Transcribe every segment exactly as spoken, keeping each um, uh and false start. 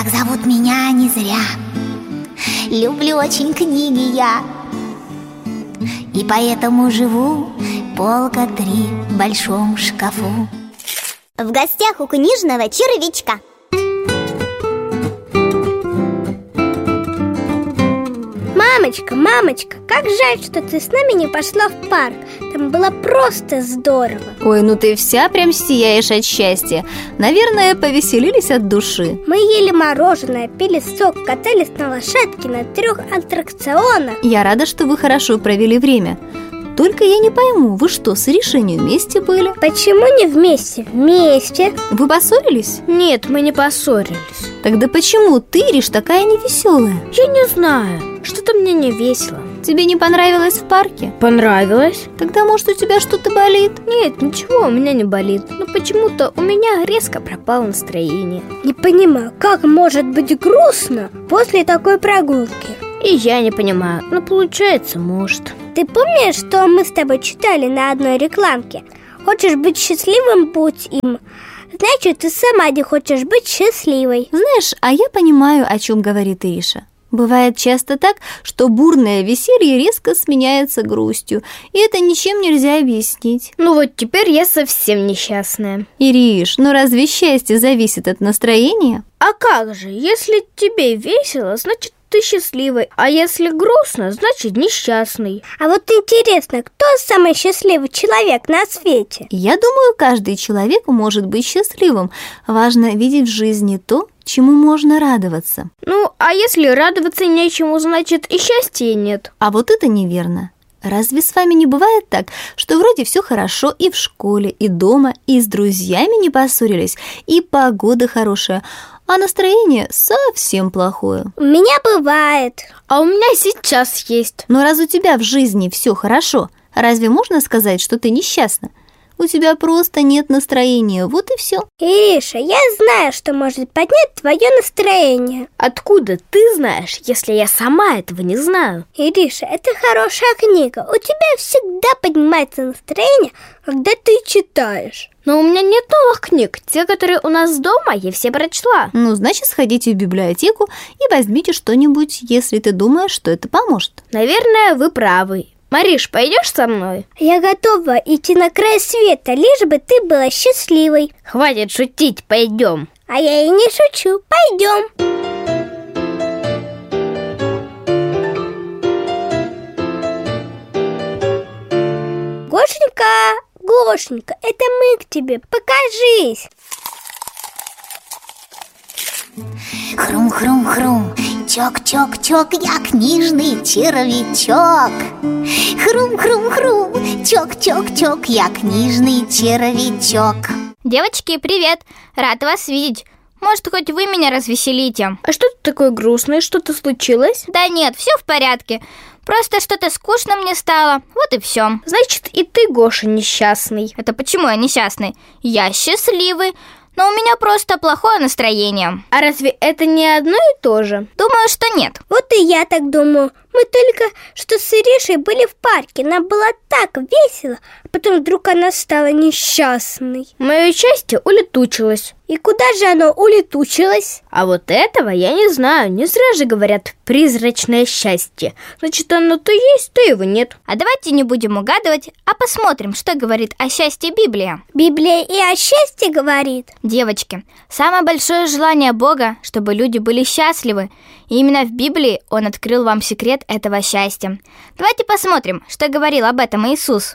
Зовут меня не зря. Люблю очень книги я, и поэтому живу полка три в большом шкафу. В гостях у книжного червячка. Мамочка, мамочка, как жаль, что ты с нами не пошла в парк. Там было просто здорово. Ой, ну ты вся прям сияешь от счастья. Наверное, повеселились от души. Мы ели мороженое, пили сок, катались на лошадке на трех аттракционах. Я рада, что вы хорошо провели время. Только я не пойму, вы что, с Иришей вместе были? Почему не вместе? Вместе. Вы поссорились? Нет, мы не поссорились. Тогда почему ты, Ириш, такая невеселая? Я не знаю, что-то мне не весело. Тебе не понравилось в парке? Понравилось. Тогда, может, у тебя что-то болит? Нет, ничего у меня не болит. Но почему-то у меня резко пропало настроение. Не понимаю, как может быть грустно после такой прогулки? И я не понимаю, но получается, может. Ты помнишь, что мы с тобой читали на одной рекламке? Хочешь быть счастливым, будь им. Значит, ты сама не хочешь быть счастливой. Знаешь, а я понимаю, о чем говорит Ириша. Бывает часто так, что бурное веселье резко сменяется грустью, и это ничем нельзя объяснить. Ну вот теперь я совсем несчастная. Ириш, ну разве счастье зависит от настроения? А как же, если тебе весело, значит ты счастливый, а если грустно, значит несчастный. А вот интересно, кто самый счастливый человек на свете? Я думаю, каждый человек может быть счастливым. Важно видеть в жизни то, чему можно радоваться. Ну, а если радоваться нечему, значит и счастья нет. А вот это неверно. Разве с вами не бывает так, что вроде все хорошо и в школе, и дома, и с друзьями не поссорились, и погода хорошая, а настроение совсем плохое? У меня бывает. А у меня сейчас есть. Но раз у тебя в жизни все хорошо, разве можно сказать, что ты несчастна? У тебя просто нет настроения, вот и все. Ириша, я знаю, что может поднять твое настроение. Откуда ты знаешь, если я сама этого не знаю? Ириша, это хорошая книга. У тебя всегда поднимается настроение, когда ты читаешь. Но у меня нет новых книг. Те, которые у нас дома, я все прочла. Ну, значит, сходите в библиотеку и возьмите что-нибудь, если ты думаешь, что это поможет. Наверное, вы правы. Мариш, пойдешь со мной? Я готова идти на край света, лишь бы ты была счастливой. Хватит шутить, пойдем. А я и не шучу, пойдем. Гошенька, Гошенька, это мы к тебе, покажись. Хрум-хрум-хрум, чок-чок-чок, я книжный червячок. Хрум-хрум-хрум, чок-чок-чок, я книжный червячок. Девочки, привет! Рад вас видеть. Может, хоть вы меня развеселите? А что ты такое грустное? Что-то случилось? Да нет, все в порядке. Просто что-то скучно мне стало, вот и все. Значит, и ты, Гоша, несчастный. Это почему я несчастный? Я счастливый, но у меня просто плохое настроение. А разве это не одно и то же? Думаю, что нет. Вот и я так думаю. Мы только что с Иришей были в парке. Нам было так весело, а потом вдруг она стала несчастной. Мое счастье улетучилось. И куда же оно улетучилось? А вот этого я не знаю. Не зря же говорят призрачное счастье. Значит, оно то есть, то его нет. А давайте не будем угадывать, а посмотрим, что говорит о счастье Библия. Библия и о счастье говорит. Девочки, самое большое желание Бога, чтобы люди были счастливы. И именно в Библии Он открыл вам секрет этого счастья. Давайте посмотрим, что говорил об этом Иисус.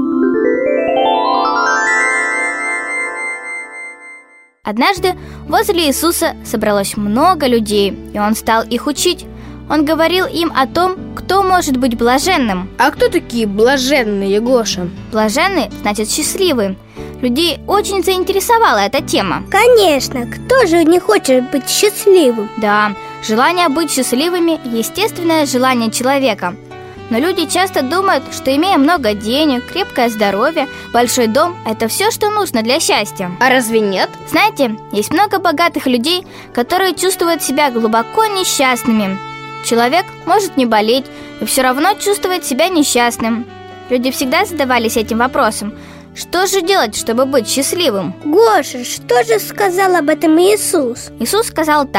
Однажды возле Иисуса собралось много людей, и Он стал их учить. Он говорил им о том, кто может быть блаженным. А кто такие блаженные, Гоша? Блаженный значит счастливый. Людей очень заинтересовала эта тема. Конечно, кто же не хочет быть счастливым? Да, желание быть счастливыми – естественное желание человека. Но люди часто думают, что имея много денег, крепкое здоровье, большой дом – это все, что нужно для счастья. А разве нет? Знаете, есть много богатых людей, которые чувствуют себя глубоко несчастными. Человек может не болеть и все равно чувствовать себя несчастным. Люди всегда задавались этим вопросом: что же делать, чтобы быть счастливым? Гоша, что же сказал об этом Иисус? Иисус сказал так: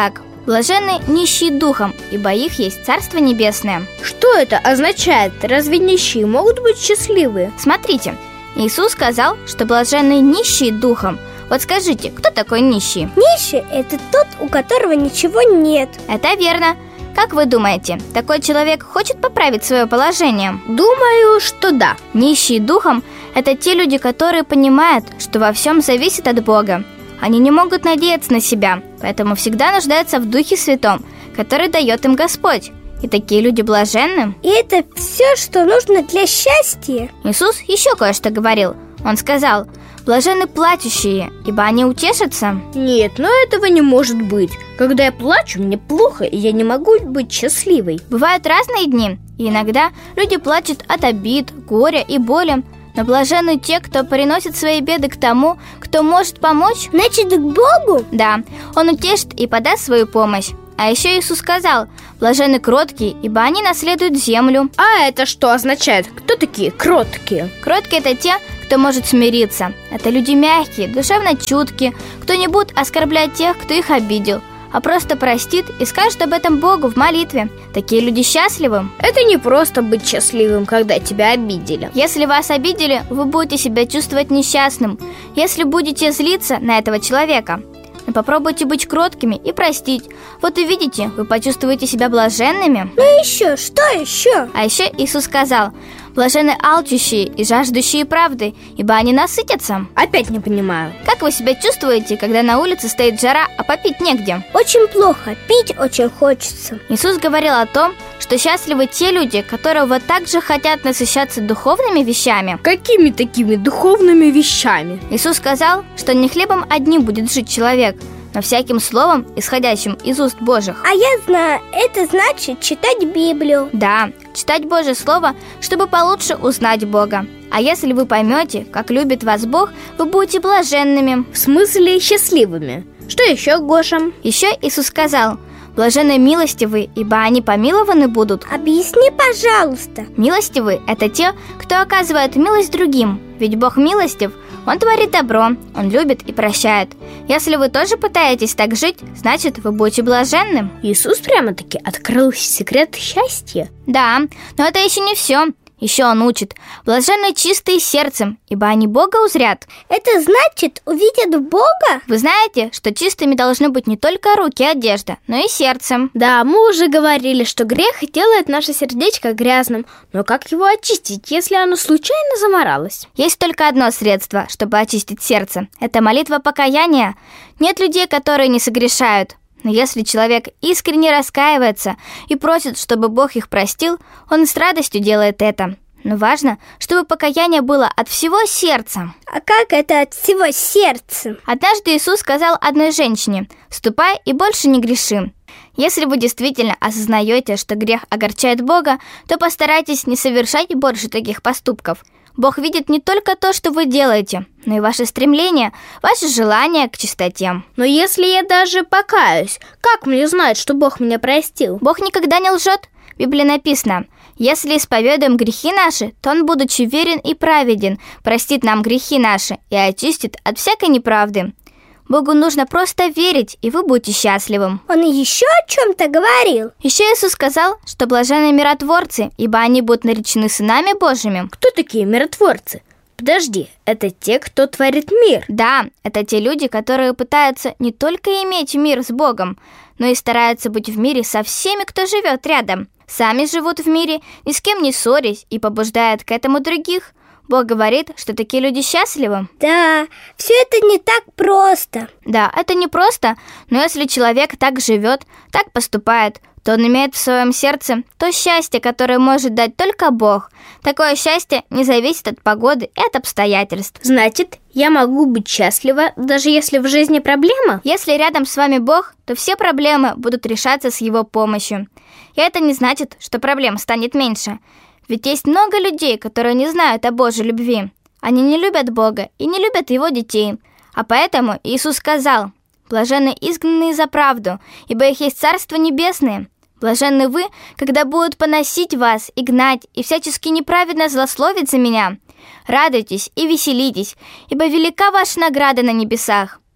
Блаженны нищие духом, ибо их есть Царство Небесное. Что это означает? Разве нищие могут быть счастливы? Смотрите, Иисус сказал, что блаженны нищие духом. Вот скажите, кто такой нищий? Нищий – это тот, у которого ничего нет. Это верно. Как вы думаете, такой человек хочет поправить свое положение? Думаю, что да. Нищие духом – это те люди, которые понимают, что во всем зависит от Бога. Они не могут надеяться на себя, поэтому всегда нуждаются в Духе Святом, который дает им Господь. И такие люди блаженны. И это все, что нужно для счастья. Иисус еще кое-что говорил. Он сказал: блаженны плачущие, ибо они утешатся. Нет, но этого не может быть. Когда я плачу, мне плохо, и я не могу быть счастливой. Бывают разные дни, и иногда люди плачут от обид, горя и боли. Но блаженны те, кто приносит свои беды к тому, кто может помочь. Значит, к Богу? Да, Он утешит и подаст свою помощь. А еще Иисус сказал: блаженны кроткие, ибо они наследуют землю. А это что означает? Кто такие кроткие? Кроткие – это те, кто может смириться. Это люди мягкие, душевно чуткие, кто не будет оскорблять тех, кто их обидел, а просто простит и скажет об этом Богу в молитве. Такие люди счастливы. Это не просто быть счастливым, когда тебя обидели. Если вас обидели, вы будете себя чувствовать несчастным, если будете злиться на этого человека. Но попробуйте быть кроткими и простить. Вот увидите, вы почувствуете себя блаженными. Ну еще, что еще? А еще Иисус сказал: блаженны алчущие и жаждущие правды, ибо они насытятся. Опять не понимаю. Как вы себя чувствуете, когда на улице стоит жара, а попить негде? Очень плохо, пить очень хочется. Иисус говорил о том, что счастливы те люди, которые вот так же хотят насыщаться духовными вещами. Какими такими духовными вещами? Иисус сказал, что не хлебом одним будет жить человек, но всяким словом, исходящим из уст Божьих. А я знаю, это значит читать Библию. Да, читать Божье Слово, чтобы получше узнать Бога. А если вы поймете, как любит вас Бог, вы будете блаженными. В смысле счастливыми? Что еще, Гоша? Еще Иисус сказал: блаженны милостивые, ибо они помилованы будут. Объясни, пожалуйста. Милостивые – это те, кто оказывает милость другим. Ведь Бог милостив, Он творит добро, Он любит и прощает. Если вы тоже пытаетесь так жить, значит, вы будете блаженны. Иисус прямо-таки открыл секрет счастья. Да, но это еще не все. Еще Он учит: блаженны чистые сердцем, ибо они Бога узрят. Это значит, увидят Бога? Вы знаете, что чистыми должны быть не только руки и одежда, но и сердцем. Да, мы уже говорили, что грех делает наше сердечко грязным. Но как его очистить, если оно случайно заморалось? Есть только одно средство, чтобы очистить сердце. Это молитва покаяния. Нет людей, которые не согрешают. Но если человек искренне раскаивается и просит, чтобы Бог их простил, он с радостью делает это. Но важно, чтобы покаяние было от всего сердца. А как это от всего сердца? Однажды Иисус сказал одной женщине: «Ступай и больше не греши». Если вы действительно осознаете, что грех огорчает Бога, то постарайтесь не совершать больше таких поступков. Бог видит не только то, что вы делаете, но и ваши стремления, ваши желания к чистоте. Но если я даже покаюсь, как мне знать, что Бог меня простил? Бог никогда не лжет. В Библии написано: «Если исповедуем грехи наши, то Он, будучи верен и праведен, простит нам грехи наши и очистит от всякой неправды». Богу нужно просто верить, и вы будете счастливым. Он еще о чем-то говорил? Еще Иисус сказал, что блаженны миротворцы, ибо они будут наречены сынами Божьими. Кто такие миротворцы? Подожди, это те, кто творит мир? Да, это те люди, которые пытаются не только иметь мир с Богом, но и стараются быть в мире со всеми, кто живет рядом. Сами живут в мире, ни с кем не ссорясь, и побуждают к этому других. Бог говорит, что такие люди счастливы. Да, все это не так просто. Да, это не просто, но если человек так живет, так поступает, то он имеет в своем сердце то счастье, которое может дать только Бог. Такое счастье не зависит от погоды и от обстоятельств. Значит, я могу быть счастлива, даже если в жизни проблема? Если рядом с вами Бог, то все проблемы будут решаться с Его помощью. И это не значит, что проблем станет меньше. Ведь есть много людей, которые не знают о Божьей любви. Они не любят Бога и не любят Его детей. А поэтому Иисус сказал: «Блаженны изгнанные за правду, ибо их есть Царство Небесное. Блаженны вы, когда будут поносить вас и гнать, и всячески неправедно злословить за Меня. Радуйтесь и веселитесь, ибо велика ваша награда на небесах.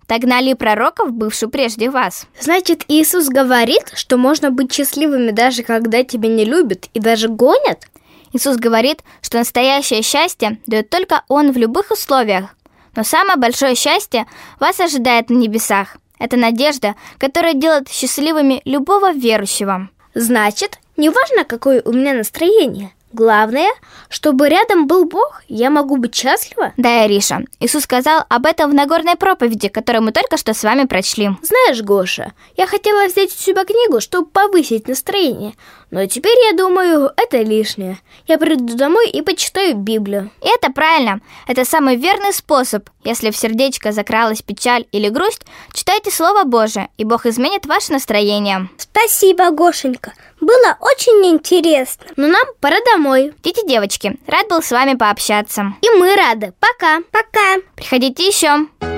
так гнали пророков, бывших прежде вас. Значит, Иисус говорит, что можно быть счастливыми даже когда тебя не любят и даже гонят? Иисус говорит, что настоящее счастье дает только Он в любых условиях. Но самое большое счастье вас ожидает на небесах. Это надежда, которая делает счастливыми любого верующего. Значит, неважно, какое у меня настроение. Главное, чтобы рядом был Бог, я могу быть счастлива? Да, Ириша, Иисус сказал об этом в Нагорной проповеди, которую мы только что с вами прочли. Знаешь, Гоша, я хотела взять у тебя книгу, чтобы повысить настроение, но теперь я думаю, это лишнее. Я приду домой и почитаю Библию. И это правильно. Это самый верный способ. Если в сердечко закралась печаль или грусть, читайте Слово Божие, и Бог изменит ваше настроение. Спасибо, Гошенька. Было очень интересно. Но нам пора домой. Дети, девочки, рад был с вами пообщаться. И мы рады. Пока. Пока. Приходите еще.